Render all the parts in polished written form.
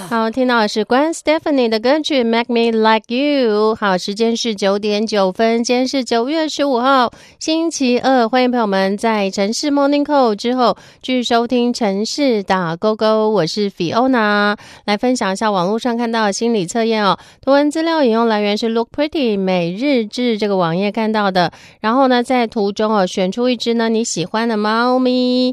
好，听到的是Gwen Stefani 的歌曲 Make Me Like You。 好，时间是9:09，今天是9月15号星期二，欢迎朋友们在城市 Morning Call 之后继续收听城市打勾勾，我是 Fiona， 来分享一下网络上看到的心理测验哦。图文资料引用来源是 Look Pretty 每日志这个网页看到的，然后呢在图中选出一只呢你喜欢的猫咪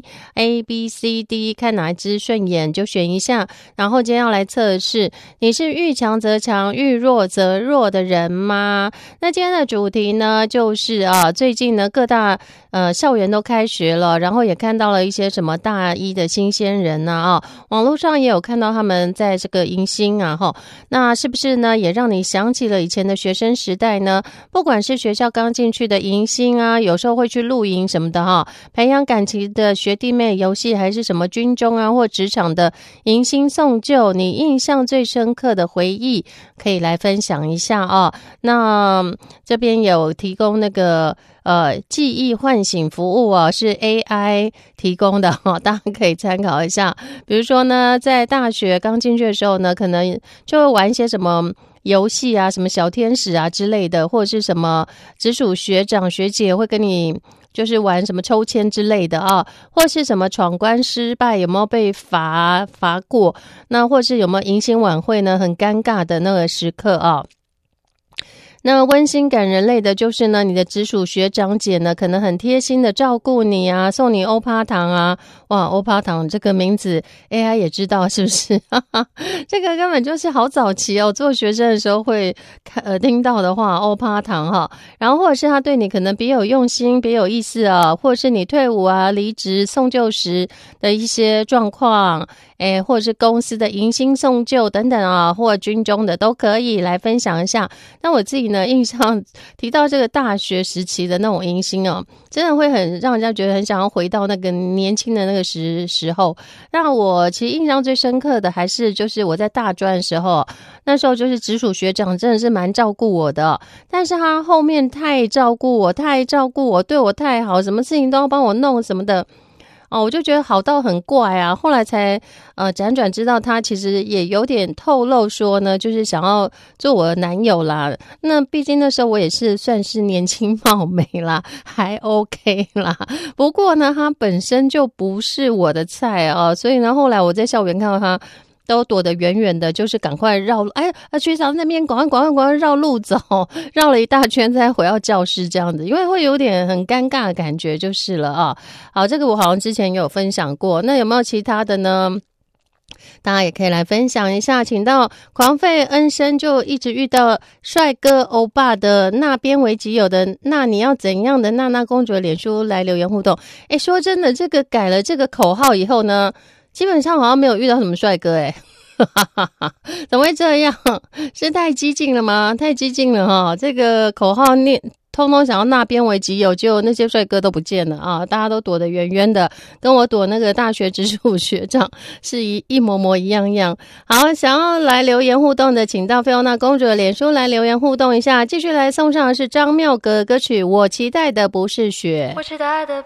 ABCD， 看哪一只顺眼就选一下。然后今天要来测试你是遇强则强遇弱则弱的人吗？那今天的主题呢就是最近呢各大校园都开学了，然后也看到了一些什么大一的新鲜人网络上也有看到他们在这个迎新那是不是呢也让你想起了以前的学生时代呢？不管是学校刚进去的迎新有时候会去露营什么的培养感情的学弟妹游戏，还是什么军中或职场的迎新送旧，你印象最深刻的回忆可以来分享一下那这边有提供那个记忆唤醒服务是 AI 提供的大家可以参考一下。比如说呢在大学刚进去的时候呢，可能就会玩一些什么游戏什么小天使之类的，或者是什么直属学长学姐会跟你就是玩什么抽签之类的或是什么闯关失败有没有被罚过，那或是有没有迎新晚会呢很尴尬的那个时刻那温馨感人类的就是呢，你的直属学长姐呢可能很贴心的照顾你送你欧趴糖哇，欧趴糖这个名字 AI 也知道是不是这个根本就是好早期做学生的时候会听到的话，欧趴糖然后或者是他对你可能别有用心别有意思或者是你退伍离职送旧时的一些状况或者是公司的迎新送旧等等或军中的都可以来分享一下。那我自己呢印象提到这个大学时期的那种迎新真的会很让人家觉得很想要回到那个年轻的那个时候。让我其实印象最深刻的还是就是我在大专的时候，那时候就是直属学长真的是蛮照顾我的，但是他后面太照顾我对我太好，什么事情都要帮我弄什么的我就觉得好到很怪后来才辗转知道他其实也有点透露说呢，就是想要做我的男友啦。那毕竟那时候我也是算是年轻貌美啦，还 OK 啦。不过呢他本身就不是我的菜所以呢后来我在校园看到他都躲得远远的，就是赶快绕学长那边赶快绕路走，绕了一大圈再回到教室这样子，因为会有点很尴尬的感觉就是了好，这个我好像之前也有分享过，那有没有其他的呢？大家也可以来分享一下，请到狂吠恩生就一直遇到帅哥欧巴的那边为己有的那你要怎样的娜娜公主的脸书来留言互动。说真的，这个改了这个口号以后呢，基本上好像没有遇到什么帅哥怎么会这样？是太激进了吗？太激进了这个口号通通想要那边为己有，结果那些帅哥都不见了大家都躲得远远的，跟我躲那个大学直属学长是一模模一样样。好，想要来留言互动的请到菲欧娜公主的脸书来留言互动一下。继续来送上的是张妙格歌曲《我期待的不是雪》。 我期待的